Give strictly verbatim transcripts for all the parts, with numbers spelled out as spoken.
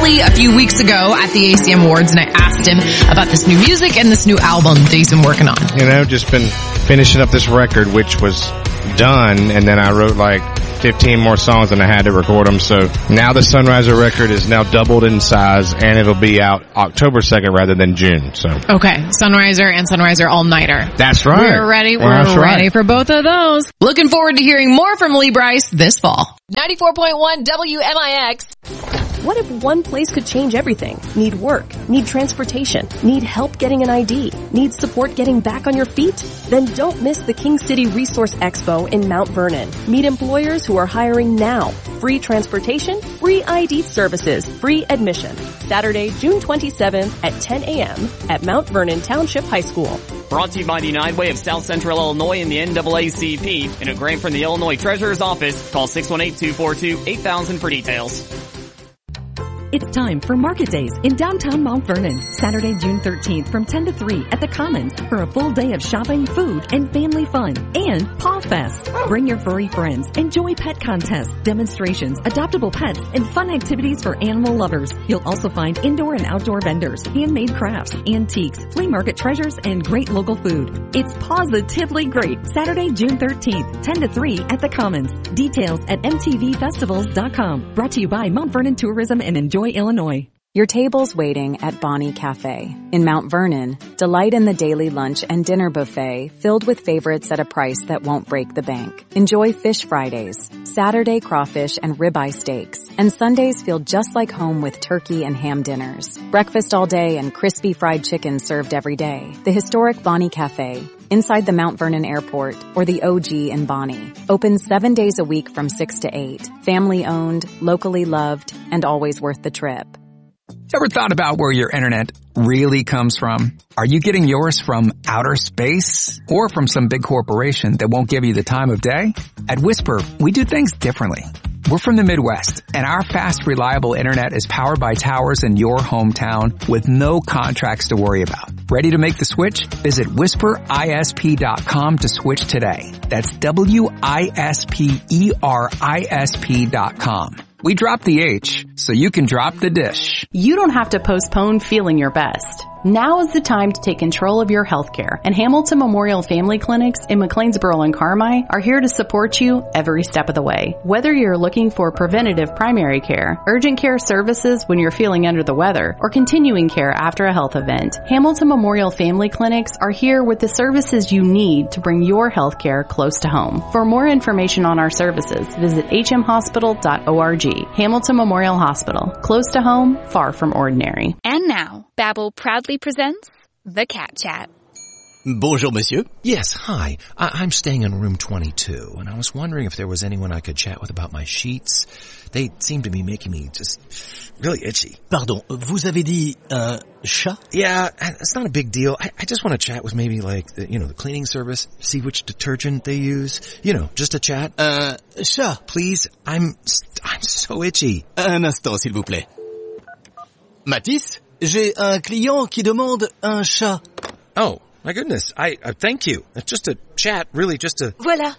Kelly a few weeks ago at the A C M Awards, and I asked him about this new music and this new album that he's been working on. You know, just been finishing up this record, which was done, and then I wrote like fifteen more songs and I had to record them. So now the Sunriser record is now doubled in size, and it'll be out October second rather than June. So okay, Sunriser and Sunriser All-Nighter. That's right. We're ready. We're That's ready right. for both of those. Looking forward to hearing more from Lee Brice this fall. ninety-four point one W M I X. What if one place could change everything? Need work? Need transportation? Need help getting an I D? Need support getting back on your feet? Then don't miss the King City Resource Expo in Mount Vernon. Meet employers who are hiring now. Free transportation, free I D services, free admission. Saturday, June twenty-seventh at ten a.m. at Mount Vernon Township High School. Brought to you by the United Way of South Central Illinois and the N double A C P. And a grant from the Illinois Treasurer's Office. Call six one eight, two four two, eight thousand for details. It's time for Market Days in downtown Mount Vernon, Saturday, June thirteenth from ten to three at the Commons for a full day of shopping, food, and family fun. And Paw Fest. Bring your furry friends. Enjoy pet contests, demonstrations, adoptable pets, and fun activities for animal lovers. You'll also find indoor and outdoor vendors, handmade crafts, antiques, flea market treasures, and great local food. It's positively great. Saturday, June thirteenth, ten to three at the Commons. Details at m t v festivals dot com. Brought to you by Mount Vernon Tourism and Enjoy Illinois. Your table's waiting at Bonnie Cafe. In Mount Vernon, delight in the daily lunch and dinner buffet filled with favorites at a price that won't break the bank. Enjoy Fish Fridays, Saturday crawfish and ribeye steaks, and Sundays feel just like home with turkey and ham dinners. Breakfast all day and crispy fried chicken served every day. The historic Bonnie Cafe, inside the Mount Vernon Airport, or the O G in Bonnie. Open seven days a week from six to eight. Family owned, locally loved, and always worth the trip. Ever thought about where your internet really comes from? Are you getting yours from outer space or from some big corporation that won't give you the time of day? At Whisper, we do things differently. We're from the Midwest, and our fast, reliable internet is powered by towers in your hometown with no contracts to worry about. Ready to make the switch? Visit whisper I S P dot com to switch today. That's W I S P E R I S P dot com. We dropped the H, so you can drop the dish. You don't have to postpone feeling your best. Now is the time to take control of your healthcare, and Hamilton Memorial Family Clinics in McLeansboro and Carmi are here to support you every step of the way. Whether you're looking for preventative primary care, urgent care services when you're feeling under the weather, or continuing care after a health event, Hamilton Memorial Family Clinics are here with the services you need to bring your healthcare close to home. For more information on our services, visit h m hospital dot org. Hamilton Memorial Hospital, close to home, far from ordinary. And now, Babbel proudly presents The Cat Chat. Bonjour, monsieur. Yes, hi. I- I'm staying in room twenty-two, and I was wondering if there was anyone I could chat with about my sheets. They seem to be making me just really itchy. Pardon, vous avez dit un chat? Yeah, it's not a big deal. I, I just want to chat with maybe like, the, you know, the cleaning service, see which detergent they use. You know, just a chat. Un chat? Please, I'm, I'm so itchy. Un instant, s'il vous plaît. Mathis, j'ai un client qui demande un chat. Oh, my goodness. I, uh, thank you. It's just a chat, really just a... Voilà.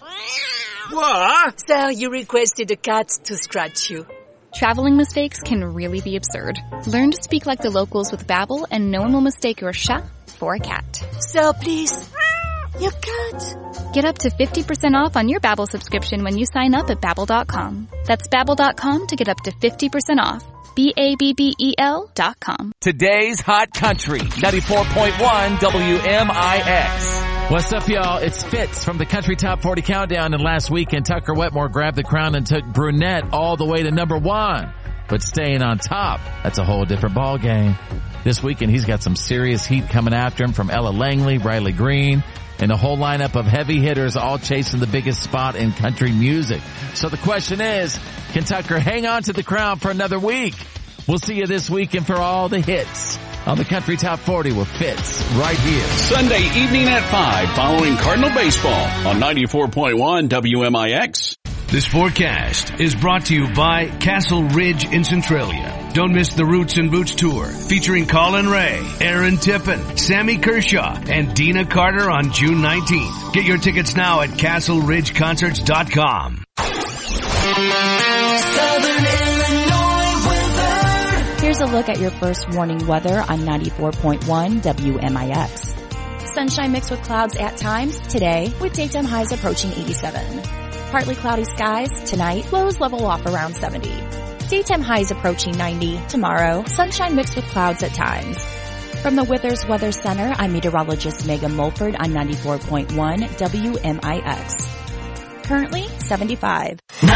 What? Sir, you requested a cat to scratch you. Traveling mistakes can really be absurd. Learn to speak like the locals with Babbel, and no one will mistake your chat for a cat. Sir, please. Your cat. Get up to fifty percent off on your Babbel subscription when you sign up at Babbel dot com. That's Babbel dot com to get up to fifty percent off. B A B B E L dot com. Today's Hot Country, ninety-four point one W M I X. What's up, y'all? It's Fitz from the Country Top forty Countdown, and last weekend Tucker Wetmore grabbed the crown and took Brunette all the way to number one. But staying on top, that's a whole different ball game. This weekend he's got some serious heat coming after him from Ella Langley, Riley Green, and a whole lineup of heavy hitters all chasing the biggest spot in country music. So the question is, can Tucker hang on to the crown for another week? We'll see you this weekend for all the hits on the Country Top forty with Fitz right here. Sunday evening at five following Cardinal baseball on ninety-four point one W M I X. This forecast is brought to you by Castle Ridge in Centralia. Don't miss the Roots and Boots Tour featuring Colin Ray, Aaron Tippin, Sammy Kershaw, and Dina Carter on June nineteenth. Get your tickets now at castle ridge concerts dot com. Southern Illinois weather. Here's a look at your first warning weather on ninety-four point one W M I X. Sunshine mixed with clouds at times today, with daytime highs approaching eighty-seven. Partly cloudy skies tonight, lows level off around seventy. Daytime highs approaching ninety tomorrow, sunshine mixed with clouds at times. From the Withers Weather Center, I'm meteorologist Megan Mulford on ninety-four point one W M I X. Currently seventy-five.